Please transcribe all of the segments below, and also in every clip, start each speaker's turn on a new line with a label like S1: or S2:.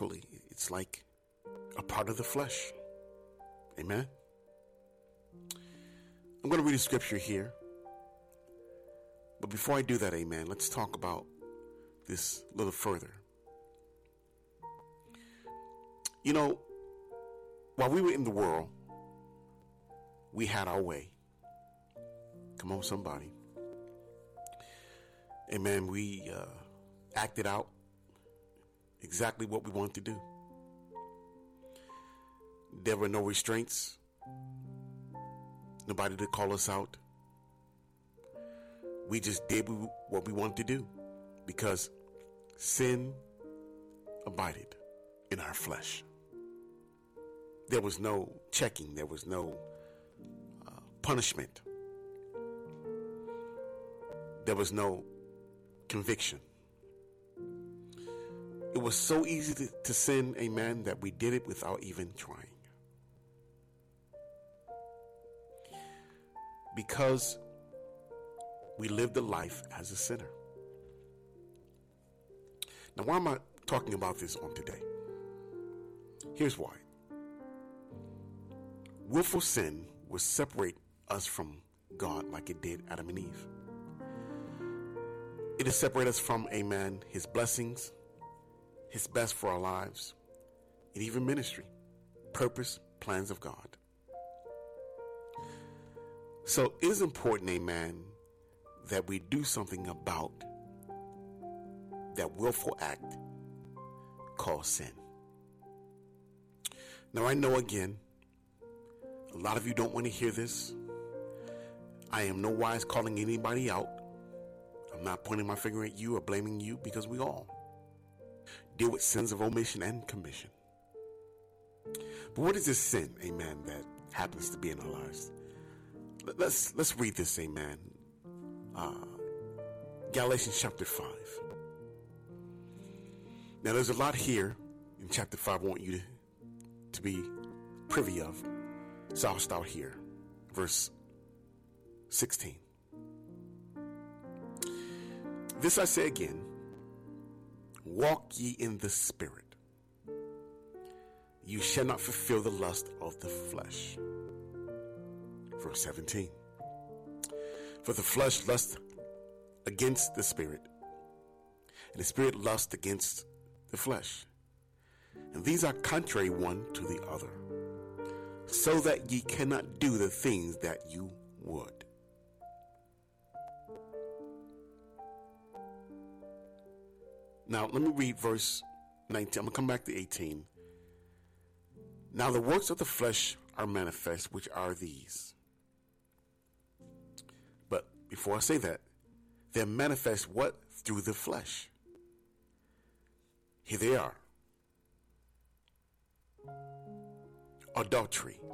S1: naturally. It's like a part of the flesh. Amen. I'm going to read a scripture here. But before I do that, amen, let's talk about this a little further. You know, while we were in the world, we had our way. Come on, somebody. Amen. We acted out exactly what we wanted to do. There were no restraints. Nobody to call us out. We just did what we wanted to do because sin abided in our flesh. There was no checking. There was no punishment. There was no conviction. It was so easy to sin, amen, that we did it without even trying. Because we lived a life as a sinner. Now, why am I talking about this on today? Here's why. Willful sin will separate us from God like it did Adam and Eve. It will separate us from, amen, his blessings, his best for our lives, and even ministry, purpose, plans of God. So it is important, amen, that we do something about that willful act called sin. Now I know, again, a lot of you don't want to hear this. I am no wise calling anybody out. I'm not pointing my finger at you or blaming you, because we all deal with sins of omission and commission. But what is this sin, amen, that happens to be in our lives? Let's read this, amen. Galatians chapter 5. Now there's a lot here in chapter 5 I want you to be privy of. So I'll start here. Verse 16. This I say again, walk ye in the Spirit. You shall not fulfill the lust of the flesh. Verse 17. For the flesh lusts against the Spirit, and the Spirit lusts against the flesh. And these are contrary one to the other, so that ye cannot do the things that you would. Now, let me read verse 19. I'm going to come back to 18. Now, the works of the flesh are manifest, which are these. But before I say that, they're manifest what? Through the flesh. Here they are. Adultery,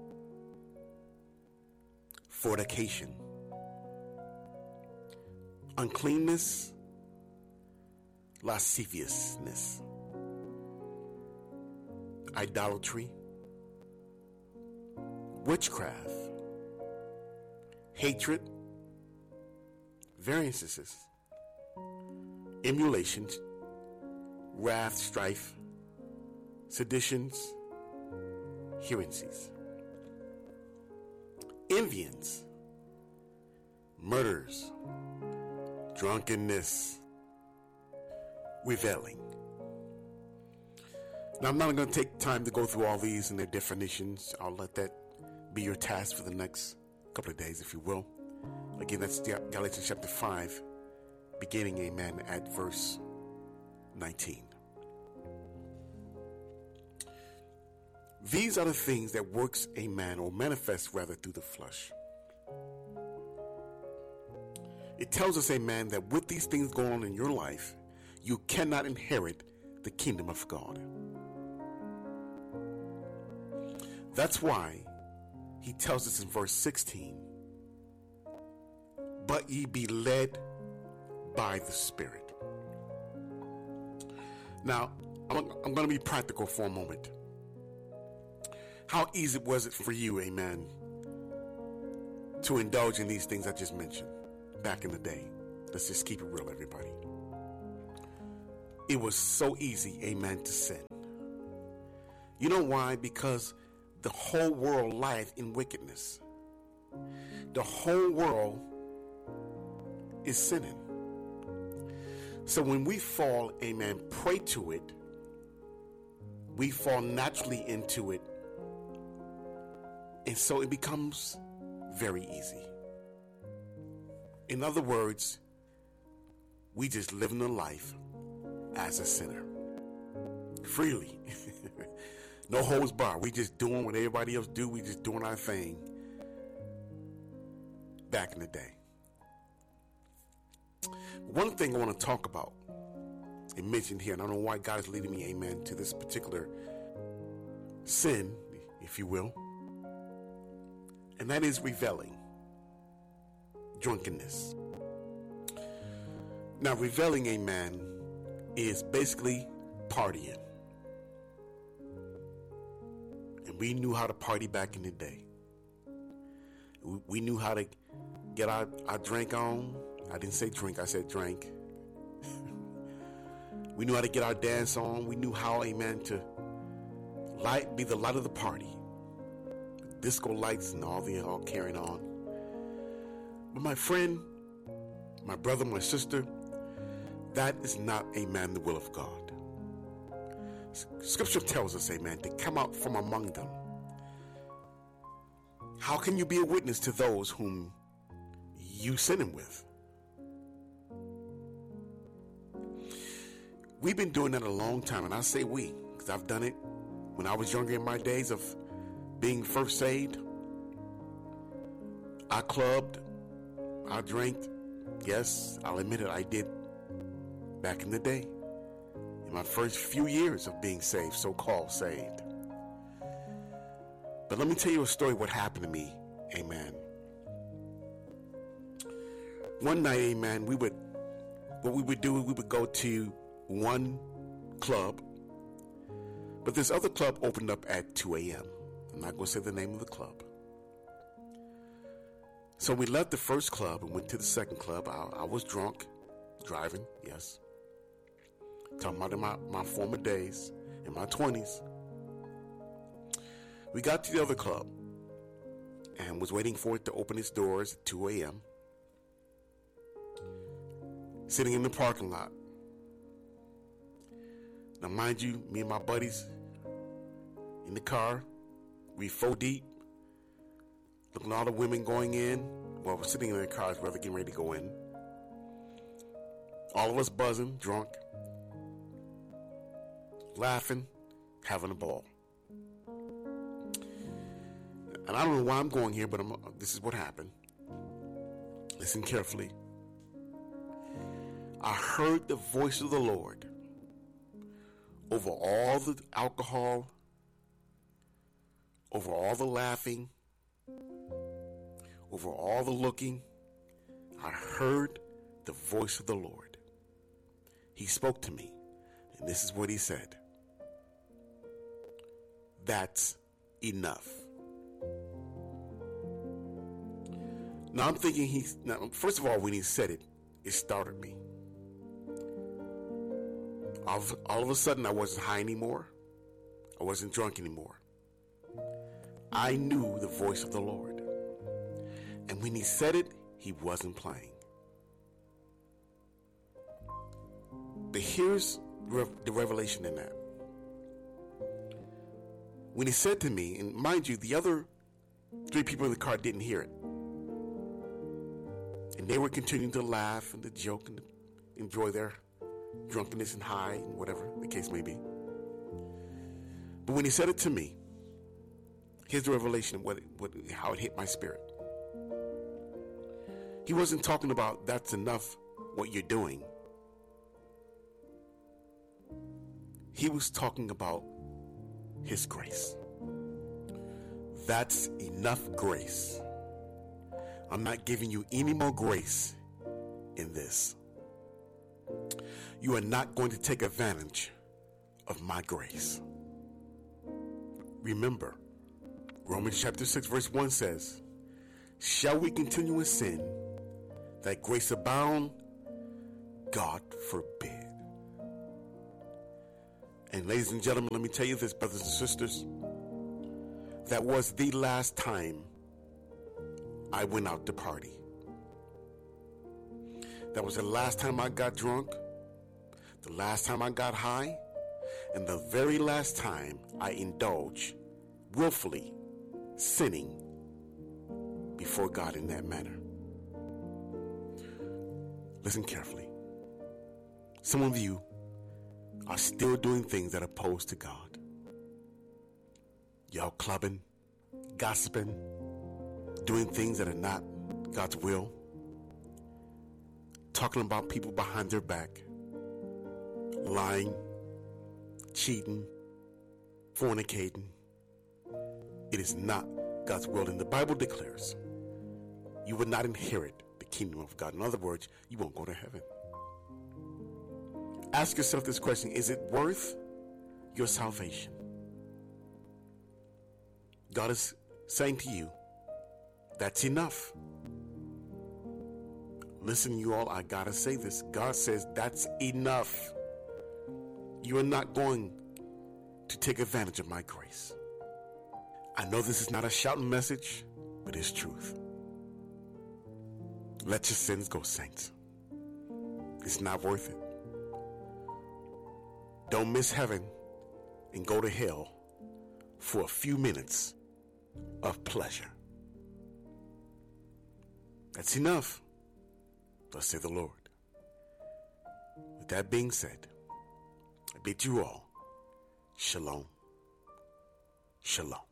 S1: fornication, uncleanness, lasciviousness, idolatry, witchcraft, hatred, variances, emulations, wrath, strife, seditions, heresies, envyings, murders, drunkenness, reveling. Now, I'm not going to take time to go through all these and their definitions. I'll let that be your task for the next couple of days, if you will. Again, that's Galatians chapter 5, beginning, amen, at verse 19. These are the things that works a man, or manifests rather, through the flesh. It tells us, amen, that with these things going on in your life, you cannot inherit the kingdom of God. That's why he tells us in verse 16, but ye be led by the Spirit. Now, I'm going to be practical for a moment. How easy was it for you, amen, to indulge in these things I just mentioned back in the day? Let's just keep it real, everybody. It was so easy, amen, to sin. You know why? Because the whole world lieth in wickedness. The whole world is sinning. So when we fall, amen, pray to it, we fall naturally into it. And so it becomes very easy. In other words, we just living a life as a sinner. Freely. No holds barred. We just doing what everybody else do. We just doing our thing. Back in the day. One thing I want to talk about and mention here, and I don't know why God is leading me, amen, to this particular sin, if you will, and that is reveling, drunkenness. Now, reveling, amen, is basically partying. And we knew how to party back in the day. We knew how to get our drink on. I didn't say drink, I said drank. We knew how to get our dance on. We knew how, amen, to be the light of the party. Disco lights and all carrying on. But my friend, my brother, my sister, that is not, amen, the will of God. Scripture tells us, amen, to come out from among them. How can you be a witness to those whom you sinning with? We've been doing that a long time, and I say we, because I've done it when I was younger in my days of being first saved. I clubbed, I drank. Yes, I'll admit it, I did back in the day, in my first few years of being saved, so-called saved. But let me tell you a story what happened to me, amen. One night, amen, we would go to one club, but this other club opened up at 2 a.m. I'm not going to say the name of the club. So we left the first club and went to the second club. I was drunk, driving, yes. Talking about my former days, in my 20s. We got to the other club and was waiting for it to open its doors at 2 a.m. Sitting in the parking lot. Now, mind you, me and my buddies in the car, we 4 deep, looking at all the women going in. Well, we're sitting in their cars, rather getting ready to go in. All of us buzzing, drunk, laughing, having a ball. And I don't know why I'm going here, but this is what happened. Listen carefully. I heard the voice of the Lord over all the alcohol, over all the laughing, over all the looking. I heard the voice of the Lord. He spoke to me, and this is what he said. That's enough. Now I'm thinking first of all, when he said it, it startled me. All of a sudden, I wasn't high anymore. I wasn't drunk anymore. I knew the voice of the Lord. And when he said it, he wasn't playing. But here's the revelation in that. When he said to me, and mind you, the other 3 people in the car didn't hear it. And they were continuing to laugh and to joke and to enjoy their drunkenness and high and whatever the case may be. But when he said it to me, here's the revelation of how it hit my spirit. He wasn't talking about that's enough what you're doing. He was talking about his grace. That's enough grace. I'm not giving you any more grace in this. You are not going to take advantage of my grace. Remember, Romans chapter 6 verse 1 says, shall we continue in sin that grace abound? God forbid. And ladies and gentlemen, let me tell you this, brothers and sisters. That was the last time I went out to party. That was the last time I got drunk, the last time I got high, and the very last time I indulged willfully sinning before God in that manner. Listen carefully. Some of you are still doing things that are opposed to God. Y'all clubbing, gossiping, doing things that are not God's will, talking about people behind their back, lying, cheating, fornicating. It is not God's will. And the Bible declares you will not inherit the kingdom of God. In other words, you won't go to heaven. Ask yourself this question: is it worth your salvation? God is saying to you, that's enough. Listen, you all, I gotta say this. God says that's enough. You are not going to take advantage of my grace. I know this is not a shouting message, but it's truth. Let your sins go, saints. It's not worth it. Don't miss heaven and go to hell for a few minutes of pleasure. That's enough, thus say the Lord. With that being said, I bid you all shalom, shalom.